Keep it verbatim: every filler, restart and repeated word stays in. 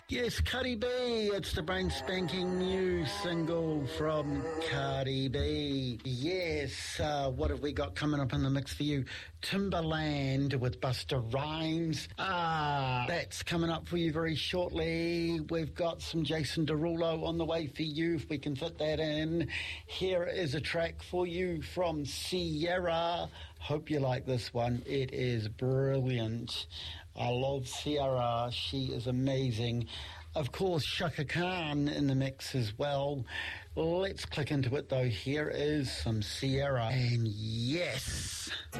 Yes, Cardi B. It's the brand spanking new single from Cardi B. Yes, uh, what have we got coming up in the mix for you? Timberland with Busta Rhymes. Ah, that's coming up for you very shortly. We've got some Jason Derulo on the way for you, if we can fit that in. Here is a track for you from Sierra. Hope you like this one. It is brilliant. I love Sierra. She is amazing. Of course, Shaka Khan in the mix as well. Let's click into it, though. Here is some Sierra. And yes...